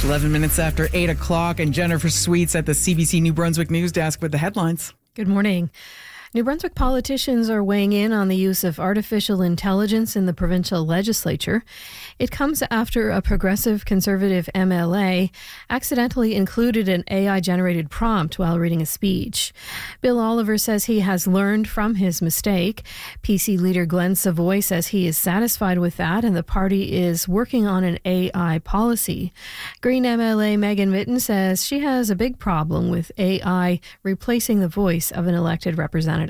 It's 11 minutes after 8 o'clock, and Jennifer Sweets at the CBC New Brunswick News Desk with the headlines. Good morning. New Brunswick politicians are weighing in on the use of artificial intelligence in the provincial legislature. It comes after a progressive conservative MLA accidentally included an AI-generated prompt while reading a speech. Bill Oliver says he has learned from his mistake. PC leader Glenn Savoy says he is satisfied with that and the party is working on an AI policy. Green MLA Megan Mitten says she has a big problem with AI replacing the voice of an elected representative.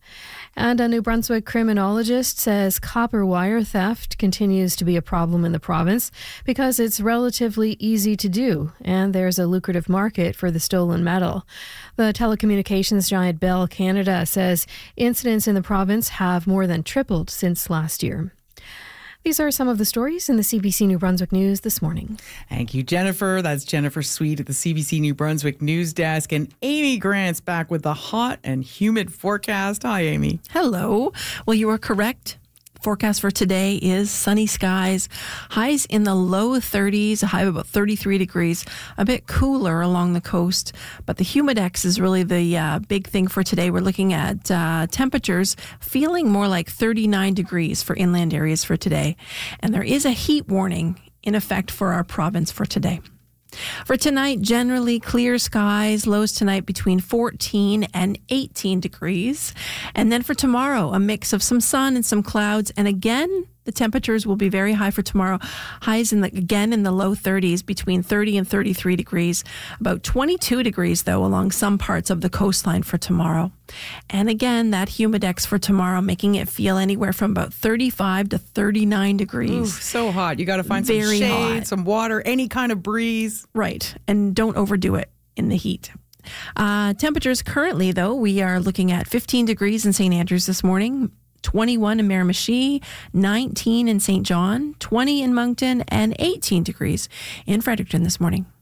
And a New Brunswick criminologist says copper wire theft continues to be a problem in the province because it's relatively easy to do and there's a lucrative market for the stolen metal. The telecommunications giant Bell Canada says incidents in the province have more than tripled since last year. These are some of the stories in the CBC New Brunswick News this morning. Thank you, Jennifer. That's Jennifer Sweet at the CBC New Brunswick News Desk. And Amy Grant's back with the hot and humid forecast. Hi, Amy. Hello. Well, you are correct. Forecast for today is sunny skies, highs in the low 30s, a high of about 33 degrees, a bit cooler along the coast. But the humidex is really the big thing for today. We're looking at temperatures feeling more like 39 degrees for inland areas for today. And there is a heat warning in effect for our province for today. For tonight, generally clear skies, lows tonight between 14 and 18 degrees. And then for tomorrow, a mix of some sun and some clouds. And again, the temperatures will be very high for tomorrow. Highs again in the low 30s, between 30 and 33 degrees. About 22 degrees, though, along some parts of the coastline for tomorrow. And again, that humidex for tomorrow, making it feel anywhere from about 35 to 39 degrees. Ooh, so hot. You got to find some Very shade, hot. some water, any kind of breeze. Right. And don't overdo it in the heat. Temperatures currently, though, we are looking at 15 degrees in St. Andrews this morning, 21 in Miramichi, 19 in St. John, 20 in Moncton, and 18 degrees in Fredericton this morning.